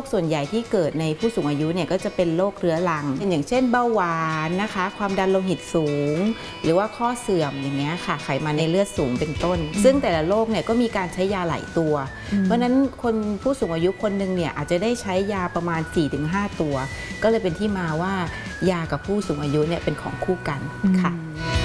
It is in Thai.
ส่วนใหญ่ที่เกิดในผู้สูงอายุเนี่ยก็จะเป็นโรคเรื้อรังอย่างเช่นเบาหวานนะคะความดันโลหิตสูงหรือว่าข้อเสื่อมอย่างเงี้ยค่ะไขมันในเลือดสูงเป็นต้นซึ่งแต่ละโรคเนี่ยก็มีการใช้ยาหลายตัวเพราะนั้นคนผู้สูงอายุคนหนึ่งเนี่ยอาจจะได้ใช้ยาประมาณ 4-5 ตัวก็เลยเป็นที่มาว่ายากับผู้สูงอายุเนี่ยเป็นของคู่กันค่ะ